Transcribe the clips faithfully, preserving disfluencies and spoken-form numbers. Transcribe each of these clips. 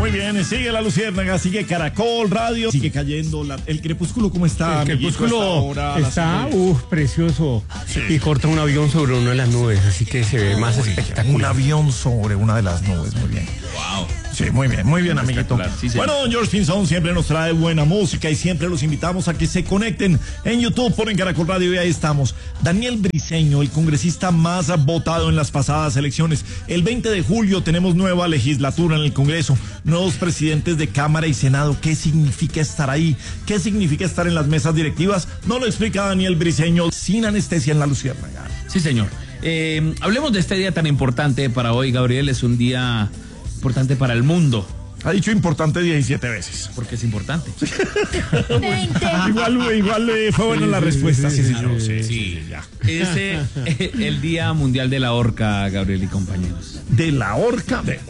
Muy bien, sigue la Luciérnaga, sigue Caracol Radio, sigue cayendo la, el crepúsculo. ¿Cómo está? El crepúsculo está, uff, precioso. Sí. Y corta un avión sobre una de las nubes, así que se ve más espectacular. Un avión sobre una de las nubes, muy bien. Wow. Sí, muy bien, muy bien, amiguito. Sí, sí. Bueno, don George Pinzón siempre nos trae buena música y siempre los invitamos a que se conecten en YouTube, ponen Caracol Radio y ahí estamos. Daniel Briceño, el congresista más votado en las pasadas elecciones. El veinte de julio tenemos nueva legislatura en el Congreso, nuevos presidentes de Cámara y Senado. ¿Qué significa estar ahí? ¿Qué significa estar en las mesas directivas? No lo explica Daniel Briceño, sin anestesia en la Luciérnaga. Sí, señor. Eh, hablemos de este día tan importante para hoy, Gabriel. Es un día importante para el mundo. Ha dicho importante diecisiete veces. Porque es importante. veinte. Igual, igual eh, fue buena sí, la sí, respuesta. Sí, sí, sí, claro, sí, sí, sí, sí, ya. Es eh, el Día Mundial de la Orca, Gabriel y compañeros. ¿De la orca? De...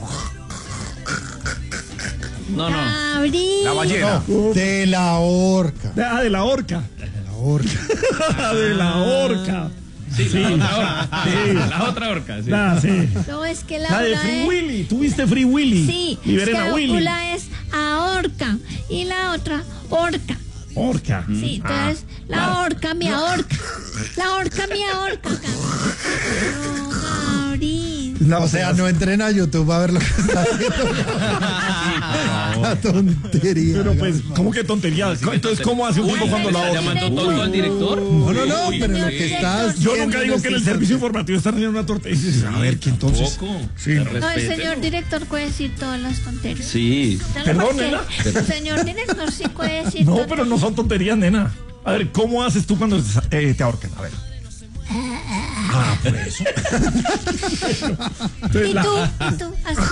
No, no. Gabriel. La ballena. No, de la orca. Ah, de la orca. De la orca. De la orca. Sí, sí, la otra orca. Sí. La otra orca, sí. Ah, sí. No, es que la, la de Free es... Willy. ¿Tuviste Free Willy? Sí. Liberen es que a Willy. Una es ahorca y la otra orca. Orca. Sí, entonces ah. la orca me ahorca. La orca me ahorca. No, Gabriel. No, o sea, no entren a YouTube a ver lo que está haciendo. La tontería. Pero pues, ¿cómo que tontería? Entonces, ¿cómo hace un tipo cuando la orca? ¿Llamando tonto al director? No, no, no, pero lo que estás... Yo nunca digo que en el servicio informativo están haciendo una tortilla. A ver, ¿qué entonces? Sí. No, el señor director puede decir todas las tonterías. Sí. Perdón, nena. El señor director sí puede decir No, pero no son tonterías, nena. A ver, ¿cómo haces tú cuando eh, te ahorcan? A ver. Ah, por eso. ¿Y la... tú? ¿Y tú? Así.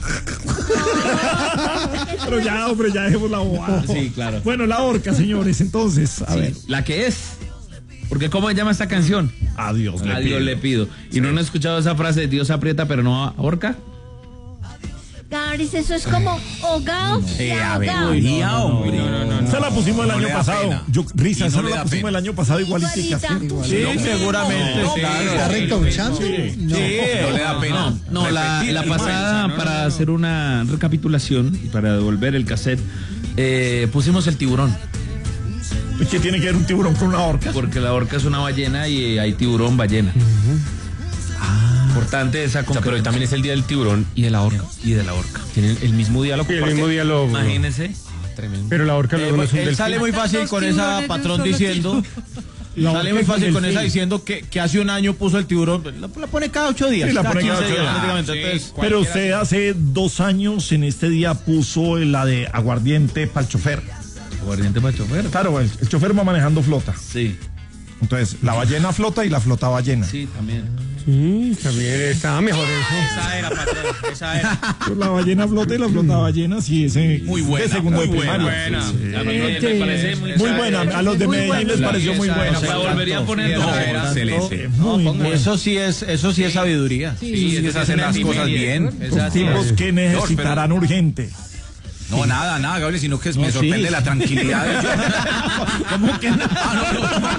No, pero ya, hombre, ya dejemos la bobada. Sí, claro. Bueno, la orca, señores, entonces, a sí, ver. La que es. Porque ¿cómo se llama esta canción? A Dios le A Dios pido. le pido. ¿Y sí. no han escuchado esa frase de Dios aprieta pero no ahorca? Gabriel, eso es como hogao. Sí, a ver, ahogao. hombre. No, no, no, no. Esa la pusimos el no año pasado. Yo, risa, esa no la pusimos pena. el año pasado igualita. Igualita. Sí, no, seguramente. No, sí. Claro, ¿está recauchando? Sí. No. Sí, no le da pena. No, no la, la pasada, no, no, para no. hacer una recapitulación y para devolver el cassette, eh, pusimos el tiburón. ¿Qué tiene que ver un tiburón con una orca? Porque la orca es una ballena y hay tiburón ballena. Uh-huh. Ah, importante esa concreción. O sea, pero también es el día del tiburón y de la orca. Y de la orca. Tienen el mismo día. Lo sí, el mismo día lo... Imagínense. Tremendo. Pero la orca luego eh, no es un delfín. Sale muy fácil con esa patrón diciendo... Sale muy fácil con esa diciendo que, que hace un año puso el tiburón. La, la pone cada ocho días. Sí, la pone cada ocho días. Ah, sí. Entonces, pero usted hace dos años en este día puso la de aguardiente para el chofer. Aguardiente para el chofer. Claro, el, el chofer va manejando flota. Sí. Entonces, la ballena flota y la flota ballena. Sí, también. Sí, también estaba mejor eso. Esa era, patrón, esa era. Pues la ballena flota y la flota ballena, sí, ese. Muy buena. De segundo muy de primaria. buena. Sí, sí. A mí me parece muy, muy buena. A los de Medellín les pareció muy buena. La volvería a poner. Excelente. Eso sí es, eso sí es sabiduría. Sí, es que hacen las cosas bien. Los tipos que necesitarán urgente. No, sí. nada, nada, Gabriel, sino que no, me sorprende sí. la tranquilidad de ellos. ¿Cómo que nada? Ah,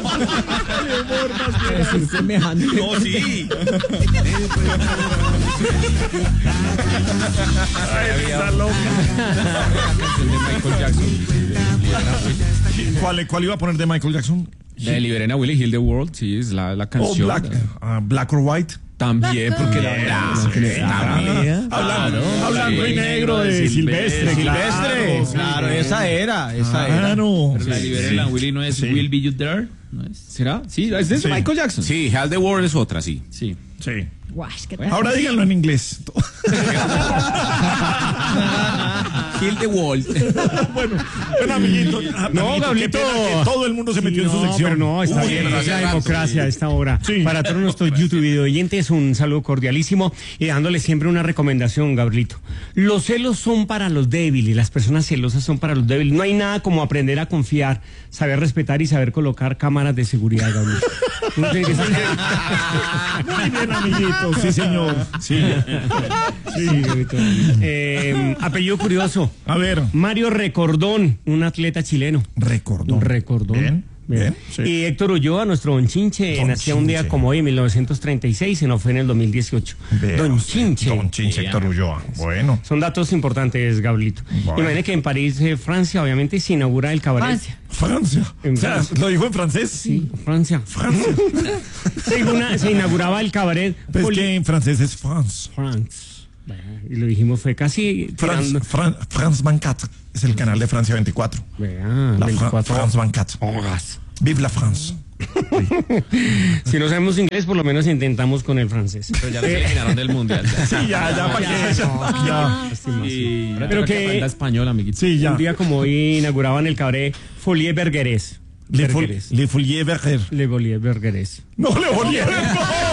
no, no. Es semejante. No, sí. Ay, está loca. Michael Jackson. ¿Cuál, ¿Cuál iba a poner de Michael Jackson? De Liberen a Willy, Heal the World, sí, es la, la canción. Oh, Black, uh, Black or White. También, porque la verdad. Hablando en negro de Silvestre. Silvestre, claro, esa era, esa era. Pero la Liberen a Willy no es Will Be You There, ¿no es? ¿Será? Sí, es de sí. Michael Jackson. Sí, Heal the World es otra, sí. Sí. Sí. Guay, ahora díganlo en inglés. Heal the World. bueno, bueno, amiguito. No, Gablito. Que todo el mundo se metió sí, en su no, sección. Pero no, está Uy, bien. Es la democracia a esta hora. Sí. Para todos nuestros YouTube video oyentes, un saludo cordialísimo y dándole siempre una recomendación, Gabrielito. Los celos son para los débiles, las personas celosas son para los débiles. No hay nada como aprender a confiar, saber respetar y saber colocar cámaras de seguridad, Gabrielito. Muy bien, amiguito. Sí, señor. Sí. Sí, Gabrielito. Eh, apellido curioso. A ver. Mario Recordón, un atleta chileno. Recordón. Recordón. Bien. Bien, sí. Y Héctor Ulloa, nuestro Don Chinche, Don nacía un día Chinche. como hoy en mil novecientos treinta y seis y no fue en el dos mil dieciocho. Vea Don usted, Chinche. Don Chinche, Héctor Ulloa. Bueno. Son datos importantes, Gabrielito. Bueno. Imagínate que en París, eh, Francia, obviamente se inaugura el cabaret. Francia. Francia. En O sea, Francia. ¿lo dijo en francés? Sí, Francia. Francia. Se, inaugura- se inauguraba el cabaret. Pues Poli- que en francés es France. France. Y lo dijimos, fue casi France, tirando- Fran- France veinticuatro. Es el canal de Francia veinticuatro. Vea, La Fra- veinticuatro France veinticuatro. horas. Vive la France. Si no sabemos inglés, por lo menos intentamos con el francés. Pero ya los eliminaron del mundial. Sí, ya, ya, para que. Ya. Y Pero que- aprenda español, amiguito. Sí, ya. Un día como hoy inauguraban el cabaret Folie Bergerés. Le, fol, Bergerés. le Folie Berger. Le Folie Bergerés. No, Le Folie Berger.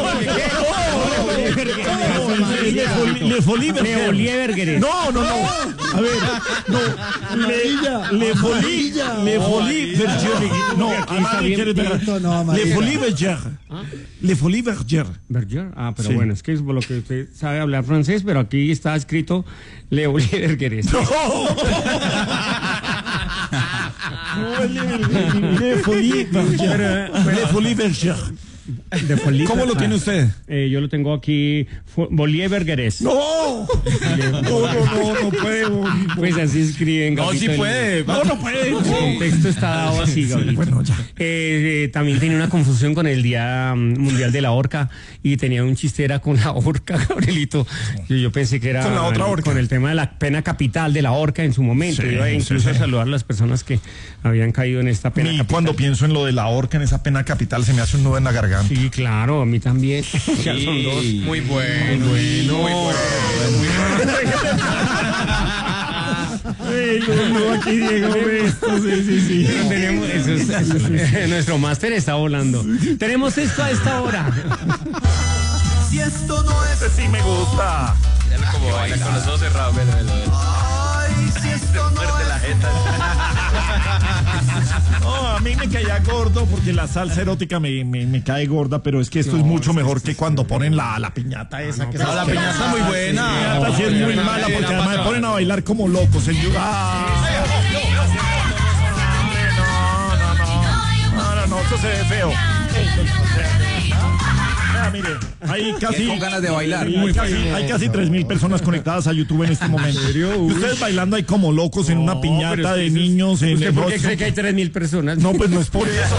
Le Folie- Le Folie Le Berger. Folie Bergerés. No, no, no. A ver, no. Le, le Folie, Le Folie Berger. No, Aquí a está nadie bien. quiere pegar. No, no, Le amarilla. Folie Berger. Le Folie Berger. Berger. Ah, pero Sí. bueno, es que es por lo que usted sabe hablar francés, pero aquí está escrito Le Folie Bergerés. No, le, le Folie Berger. Le Folie Berger. De Folie. ¿Cómo lo tiene usted? Eh, yo lo tengo aquí, Fo- Folie Bergerés. No, no, no, no, no puedo. Pues así escriben. No, Gabrielito, sí en- puede. No, no puede. El texto está dado así, Gabrielito. Bueno, ya. Eh, eh, también tenía una confusión con el Día mm, Mundial de la Orca y tenía un chiste era con la orca, Gabrielito. Yo, yo pensé que era Con la otra orca. con el tema de la pena capital de la orca en su momento. Sí, Iba incluso sí, a sí. saludar a las personas que habían caído en esta pena Y capital. cuando pienso en lo de la horca, en esa pena capital, se me hace un nudo en la garganta. Sí, claro, a mí también. Ya son dos. Muy bueno. Muy bueno. Muy Ey, no, no, aquí Diego ve esto, sí, sí, sí. Tenemos, eso es- eso es- nuestro máster está volando. Tenemos esto a esta hora. Si esto no es... Sí me gusta. Míralo como baila con los ojos cerrados. Velo, velo, velo. Ay, si esto no es... la jeta. No, a mí me caía gordo porque la salsa erótica me, me, me cae gorda, pero es que esto es mucho mejor que cuando ponen la, la piñata esa. que No, la piñata es muy buena. La piñata sí es muy mala porque además me ponen a bailar como locos. El... Ah, no, no, no. No, no, no, eso se ve feo. Ah, mire, hay casi, Con ganas de bailar. hay casi, hay casi tres mil personas conectadas a YouTube en este momento. Y ustedes bailando ahí como locos en una piñata de niños. En ¿Usted por qué no, cree que hay tres mil personas? no, pues no es por eso.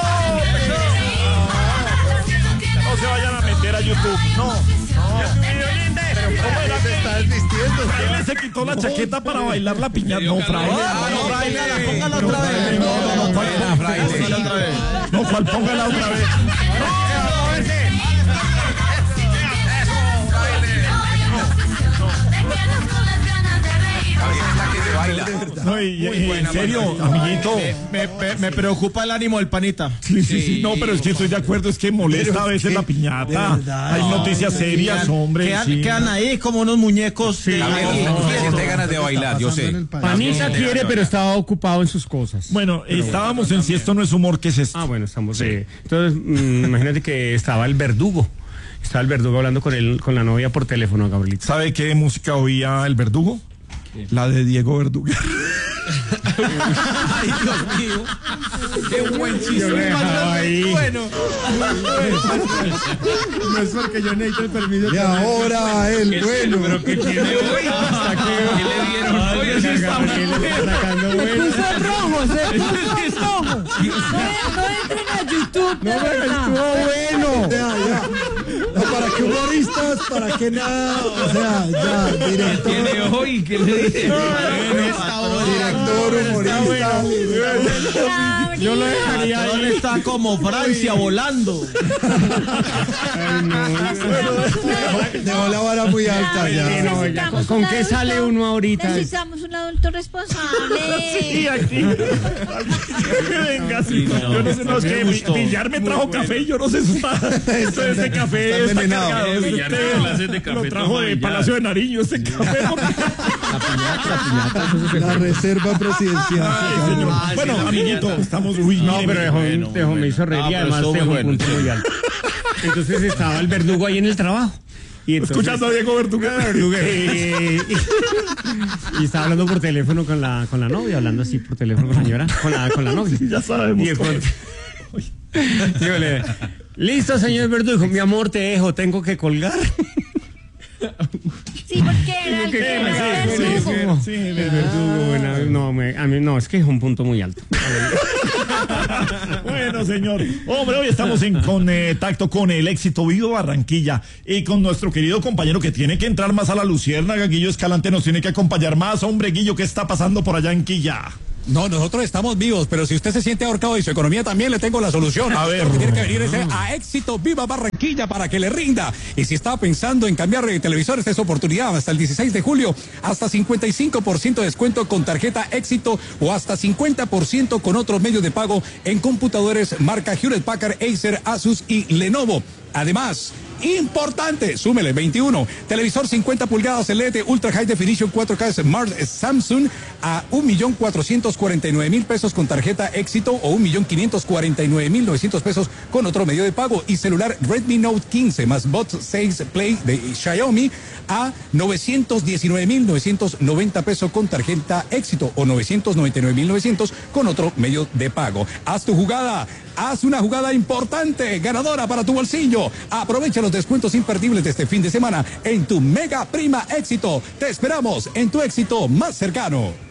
No se vayan a meter a YouTube. No, no. Pero ¿cómo era que estás vistiendo? Fraile se quitó la chaqueta para bailar la piñata. No, Fraile. No, Fraile, póngala otra vez. No, no, no, ¿cuál- Buena, Fraile. Póngala otra vez. No, ¿cuál? Póngala otra vez. No, y, y- en serio, amiguito. Me, me- me preocupa el ánimo del panita. Sí, sí, sí. No, pero es que estoy de acuerdo, es que molesta a veces la piñata. verdad. Hay noticias serias, hombre. Quedan, sí. quedan ahí como unos muñecos. de- Gabriel, usted siente ganas de bailar, yo sé. Panita quiere, pero estaba ocupado en sus cosas. Bueno, estábamos en Si esto no es humor, ¿qué es esto? Ah, bueno, estamos. eh, entonces, mm, imagínate que estaba el verdugo. Estaba el verdugo hablando con él, con la novia por teléfono, Gabrielito. ¿Sabe qué música oía el verdugo? La de Diego Verdugo. Ay, Dios mío. Qué buen Yo chiste. lo dejaba ahí. Bueno, No es porque yo necesito el permiso. Y ahora el bueno. Pero ¿qué tiene hoy? ¿Hasta qué le dieron hoy? Eso está muy Gabriel bueno. está sacando Se vueltas. puso rojo, se puso rojo. No, no entren a YouTube, de verdad. Estuvo bueno. Ya, ya. No, ¿para qué humoristas? ¿Para qué nada? O sea, ya, director. ¿Tiene hoy? ¿Qué le dije? Director, humorista. Yo lo dejaría Patrón ahí. está como Francia volando. Ay, no. Dejó la vara muy alta Sí, ya. no, ya, ¿con- ¿Con qué sale uno ahorita? Necesitamos un adulto responsable. Sí, aquí. Venga, sí. Yo no sé, no, es que gustó. Villar me trajo café y yo no sé, eso está. Esto es de café. está Está envenenado. cargado. Eh, Villar, Este, no clases de café, Lo trajo toma de Villar. Palacio de Nariño, este café. La reserva presidencial. Ay, señor. Bueno, amiguito, estamos. Uy, No, mire, pero dejó, bueno, dejó- me bueno. hizo reír Ah, y pero además estuvo dejó muy un bueno, punto sí. muy alto. Entonces estaba el verdugo ahí en el trabajo. Y entonces, escuchando a Diego Verdugo. eh, y, y estaba hablando por teléfono con la, con la novia, hablando así por teléfono con la señora, con la, con la novia. Ya sabemos. Y de cómo pronto, Dígale, listo, señor Verdugo. Mi amor, te dejo, tengo que colgar. Sí, porque era el que era el verdugo. Sí, el verdugo. Bueno, no, me, a mí no, es que es un punto muy alto. Bueno, señor. Hombre, hoy estamos en contacto con el éxito Vivo Barranquilla y con nuestro querido compañero que tiene que entrar más a la luciérnaga, Guillo Escalante, nos tiene que acompañar más. Hombre, Guillo, ¿qué está pasando por allá en Quilla? No, nosotros estamos vivos, pero si usted se siente ahorcado y su economía también, le tengo la solución. A ver. Lo que tiene que venir es a Éxito Viva Barranquilla para que le rinda. Y si está pensando en cambiar de televisor, esta es oportunidad. Hasta el dieciséis de julio, hasta cincuenta y cinco por ciento de descuento con tarjeta Éxito o hasta cincuenta por ciento con otros medios de pago en computadores marca Hewlett Packard, Acer, Asus y Lenovo. Además, importante, súmele veintiuno, televisor cincuenta pulgadas L E D Ultra High Definition cuatro K Smart Samsung a un millón cuatrocientos cuarenta y nueve mil pesos con tarjeta Éxito o un millón quinientos cuarenta y nueve mil novecientos pesos con otro medio de pago, y celular Redmi Note quince más Bot seis Play de Xiaomi a novecientos diecinueve mil novecientos noventa pesos con tarjeta Éxito o novecientos noventa y nueve mil novecientos con otro medio de pago. Haz tu jugada, haz una jugada importante, ganadora para tu bolsillo. Aprovecha los descuentos imperdibles de este fin de semana en tu Mega Prima Éxito. Te esperamos en tu Éxito más cercano.